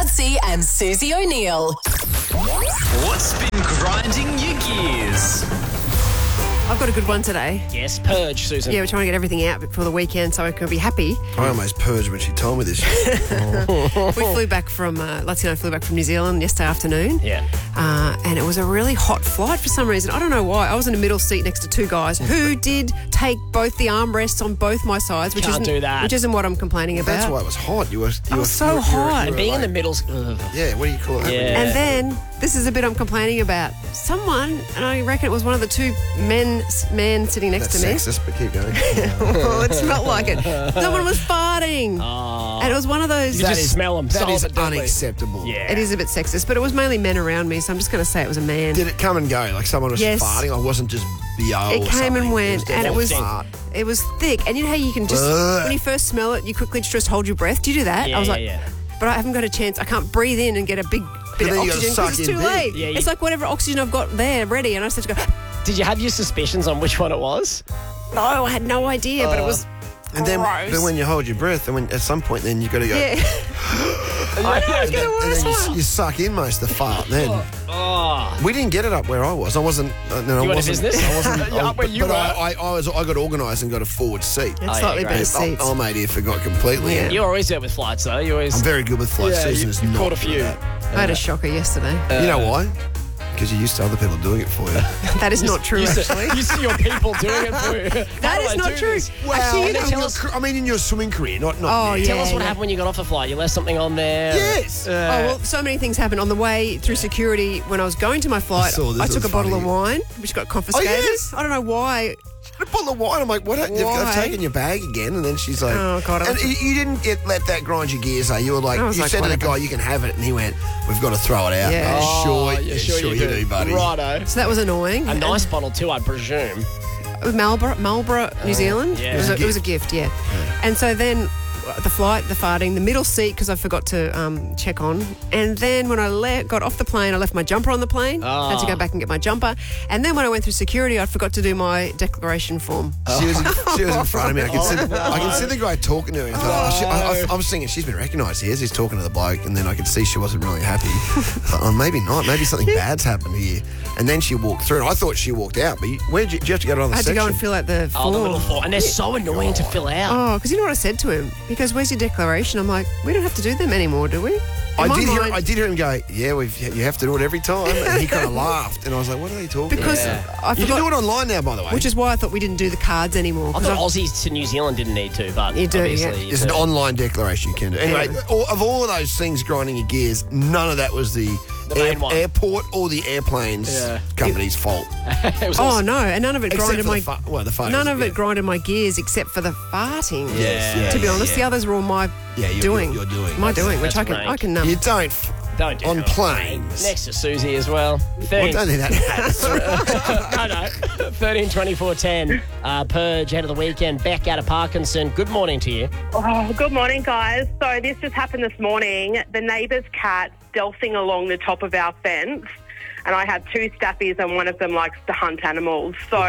Ludsey and Susie O'Neill. What's been grinding your gears? I've got a good one today. Yes, purge, Susan. Yeah, we're trying to get everything out before the weekend so I can be happy. I almost purged when she told me this. We flew back from, Ludsey and I flew back from New Zealand yesterday afternoon. Yeah. And it was a really hot flight for some reason. I don't know why. I was in a middle seat next to two guys who did take both the armrests on both my sides, which Can't do that. Which isn't what I'm complaining about. That's why it was hot. You were so hot. And being in the middle. Yeah, what do you call it? Yeah. And then, this is a bit I'm complaining about. Someone, and I reckon it was one of the two men sitting next That's to me. sexist, but keep going. Oh, it smelled like it. Someone was farting. Oh. And it was one of those... You just smell them. That So is deadly. unacceptable. Yeah. It is a bit sexist, but it was mainly men around me, so I'm just going to say it was a man. Did it come and go? Like someone was Yes. farting? I wasn't just BO It or came something. and went, and it was fart. thick. And you know how you can just, Ugh. when you first smell it, you quickly just hold your breath? Do you do that? Yeah, I was like, yeah. but I haven't got a chance. I can't breathe in and get a big bit then of you gotta oxygen suck because it's in too big. late. Yeah, it's like whatever oxygen I've got there ready, and I just have to go, Did you have your suspicions on which one it was? no, I had no idea, but it was And then gross. but when you hold your breath, and when, at some point then you've got to go. Yeah. I was getting And worse then one. you suck in most of the fart then. Oh. We didn't get it up where I was. I wasn't. No, You I went to wasn't. business? I wasn't. Yeah, up where you but were. I got organised and got a forward seat. It's slightly great. better seats. Old mate here forgot completely. Yeah. You're always there with flights, though. You always. I'm very good with flight. Yeah, Susan you- is you've not caught a good few. at that. I had a shocker yesterday. You know why? Because you're used to other people doing it for you. That is not true, you actually. You see your people doing it for you. That is not true. Actually, you know, I mean, in your swimming career, not. Oh, now. yeah. Tell us what happened when you got off the flight. You left something on there. Yes. Oh, well, so many things happened. On the way through security, when I was going to my flight, saw this, I it took a was bottle of funny. wine, which got confiscated. yes. I don't know why. A bottle of wine. I'm like, what? I've Why? taken your bag again, and then she's like, Oh, God, I And was- you didn't let that grind your gears, You were like, I was you like, said to the whatever. guy, you can have it, and he went, we've got to throw it out. Yeah. Oh, yeah, sure you do, buddy. Righto. So that was annoying. A nice bottle, too, I presume. Marlborough, New Zealand. yeah. It was a gift, yeah. And so then the flight, the farting, the middle seat, because I forgot to check on. And then when I got off the plane, I left my jumper on the plane. Had to go back and get my jumper. And then when I went through security, I forgot to do my declaration form. She was in front of me. I can see the guy talking to her. I was thinking, she's been recognised here. He's talking to the bloke, and then I could see she wasn't really happy. I thought, oh, maybe not. Maybe something bad's happened here. And then she walked through, and I thought she walked out. But did you have to go to another I had to section? go and fill out the form. Oh, the little form. And they're so annoying to fill out. Oh, because you know what I said to him? Because where's your declaration? I'm like, we don't have to do them anymore, do we? In my mind- I did hear him go, yeah, you have to do it every time. And he kind of laughed. And I was like, what are they talking because about? I You can do forgot, it online now, by the way. which is why I thought we didn't do the cards anymore. I 'cause thought I've- Aussies to New Zealand didn't need to, but You do, obviously yeah. you There's do. an online declaration you can do. Anyway, of all of those things grinding your gears, none of that was the main one. airport or the airplanes company's fault. It was Oh awesome. no, and none of it Except grinded for my the farting. none of it grinded my gears except for the farting. Yes, to be yeah, honest, the others were all my you're doing. doing. My doing, which that's I can You don't Don't do on that. planes. Next to Susie as well. Well, 13, don't do that. no. 13, 24, 10. Purge out of the weekend. Beck out of Parkinson. Good morning to you. Oh, good morning, guys. So this just happened this morning. The neighbour's cat stealthing along the top of our fence, and I have two staffies, and one of them likes to hunt animals. So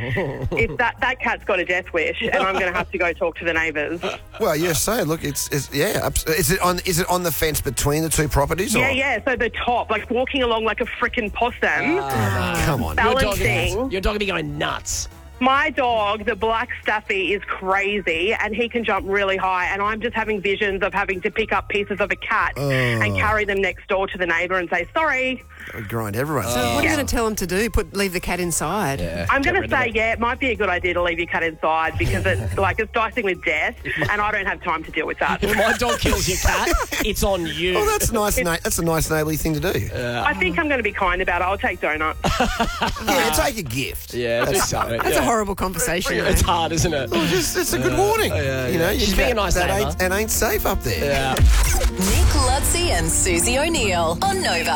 if that cat's got a death wish, and I'm going to have to go talk to the neighbours. Well, yeah. So look, it's is it on the fence between the two properties? Or? Yeah. So the top, like walking along like a frickin' possum, Come on. balancing. Your dog will be going nuts. My dog, the black staffy, is crazy and he can jump really high, and I'm just having visions of having to pick up pieces of a cat and carry them next door to the neighbour and say, sorry. That would grind everyone's So what are you gears. going to tell them to do? Leave the cat inside? I'm going to say, it might be a good idea to leave your cat inside because it's dicing with death, and I don't have time to deal with that. If my dog kills your cat, it's on you. Oh, that's nice. That's a nice neighbourly thing to do. I think I'm going to be kind about it. I'll take donuts. Yeah, take a gift. Yeah, That's That's a horrible conversation. It's hard, isn't it? It's a good warning. You know, She's being a nice neighbour. ain't safe up there. Yeah. Nick Ludsey and Susie O'Neill on Nova.